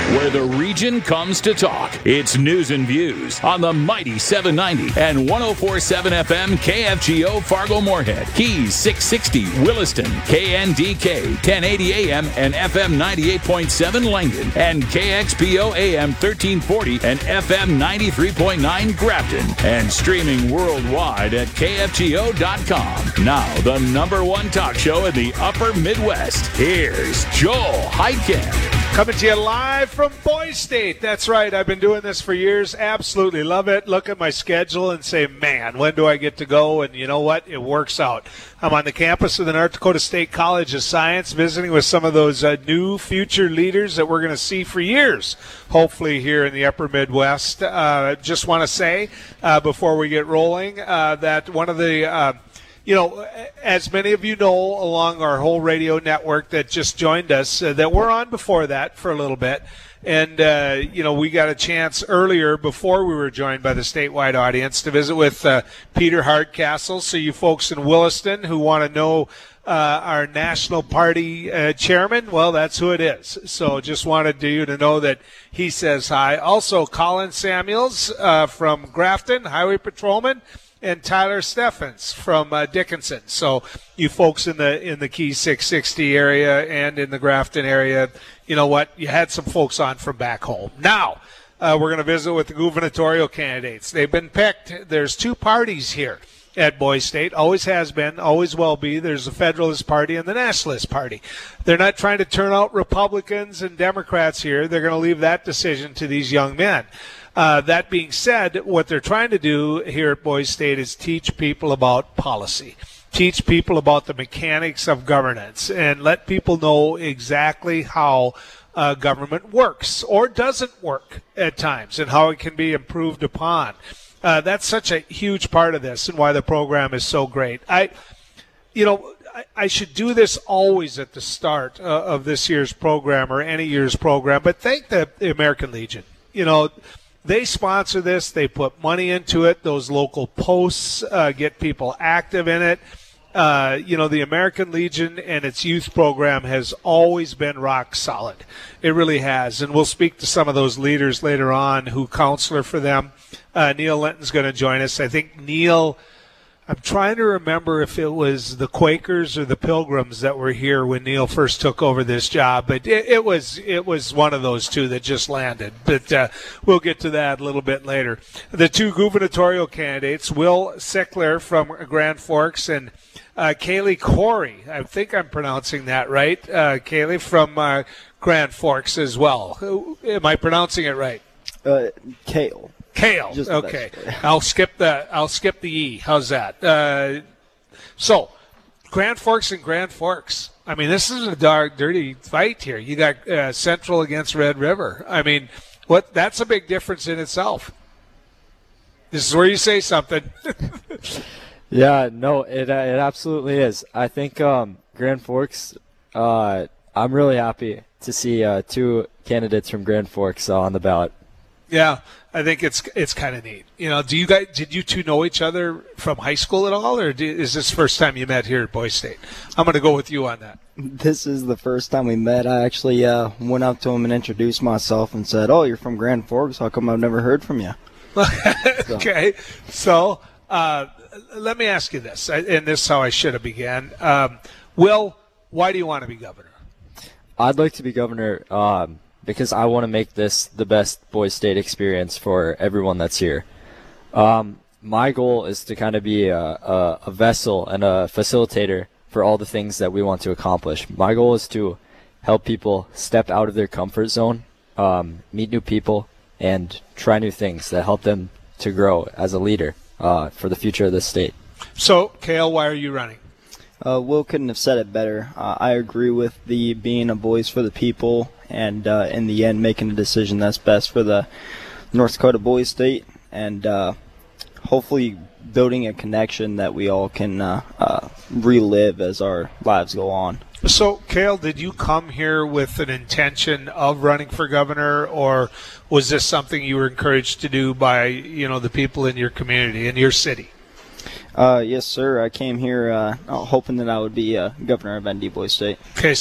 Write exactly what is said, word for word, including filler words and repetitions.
where the region comes to talk. It's News and Views on the mighty seven ninety and one oh four point seven F M K F G O Fargo-Moorhead, Keys six sixty Williston, K N D K ten eighty A M and F M ninety-eight point seven Langdon, and K X P O A M thirteen forty and F M ninety-three point nine Grafton, and streaming worldwide at K F G O dot com. Now, the number one talk show in the upper Midwest. Here's Joel Heitkamp. Coming to you live from Boise State. That's right. I've been doing this for years. Absolutely love it. Look at my schedule and say, man, when do I get to go? And you know what? It works out. I'm on the campus of the North Dakota State College of Science, visiting with some of those uh, new future leaders that we're going to see for years, hopefully here in the upper Midwest. Uh, just want to say, uh, before we get rolling, uh, that one of the uh, You know, as many of you know, along our whole radio network that just joined us, uh, that we're on before that for a little bit. And, uh, you know, we got a chance earlier before we were joined by the statewide audience to visit with uh, Peter Hardcastle. So you folks in Williston who want to know uh, our national party uh, chairman, well, that's who it is. So just wanted you to know that he says hi. Also, Colin Samuels uh, from Grafton, highway patrolman, and Tyler Steffens from uh, Dickinson. So you folks in the in the Key six sixty area and in the Grafton area, you know what? You had some folks on from back home. Now, uh, we're going to visit with the gubernatorial candidates. They've been picked. There's two parties here at Boise State. Always has been, always will be. There's the Federalist Party and the Nationalist Party. They're not trying to turn out Republicans and Democrats here. They're going to leave that decision to these young men. Uh, that being said, what they're trying to do here at Boise State is teach people about policy, teach people about the mechanics of governance, and let people know exactly how uh, government works or doesn't work at times and how it can be improved upon. Uh, that's such a huge part of this and why the program is so great. I, you know, I, I should do this always at the start uh, of this year's program or any year's program, but thank the, the American Legion. You know, they sponsor this. They put money into it. Those local posts uh, get people active in it. Uh, you know, the American Legion and its youth program has always been rock solid. It really has. And we'll speak to some of those leaders later on who counselor for them. Uh, Neil Linton's going to join us. I think Neil, I'm trying to remember if it was the Quakers or the Pilgrims that were here when Neil first took over this job, but it, it was it was one of those two that just landed. But uh, we'll get to that a little bit later. The two gubernatorial candidates, Will Sickler from Grand Forks and uh, Kaylee Corey, I think I'm pronouncing that right, uh, Kaylee from uh, Grand Forks as well. Am I pronouncing it right? Uh, Kale. Kale. Just okay. I'll skip the I'll skip the E. How's that? Uh, so, Grand Forks and Grand Forks. I mean, this is a dark, dirty fight here. You got uh, Central against Red River. I mean, what? That's a big difference in itself. This is where you say something. Yeah, no, it uh, it absolutely is. I think um, Grand Forks. Uh, I'm really happy to see uh, two candidates from Grand Forks uh, on the ballot. Yeah, I think it's it's kind of neat. You know, do you guys did you two know each other from high school at all, or do, is this the first time you met here at Boise State? I'm going to go with you on that. This is the first time we met. I actually uh, went up to him and introduced myself and said, "Oh, you're from Grand Forks. How come I've never heard from you?" Okay, so uh, let me ask you this, and this is how I should have began. Um, Will, why do you want to be governor? I'd like to be governor. Um, because I want to make this the best Boise State experience for everyone that's here. Um, my goal is to kind of be a, a, a vessel and a facilitator for all the things that we want to accomplish. My goal is to help people step out of their comfort zone, um, meet new people, and try new things that help them to grow as a leader uh, for the future of the state. So, Kale, why are you running? Uh, Will couldn't have said it better. Uh, I agree with the being a voice for the people and uh, in the end making a decision that's best for the North Dakota Boise State and uh, hopefully building a connection that we all can uh, uh, relive as our lives go on. So, Kale, did you come here with an intention of running for governor, or was this something you were encouraged to do by, you know, the people in your community, in your city? Uh, yes, sir. I came here uh, hoping that I would be uh, governor of N D Boise State. Okay.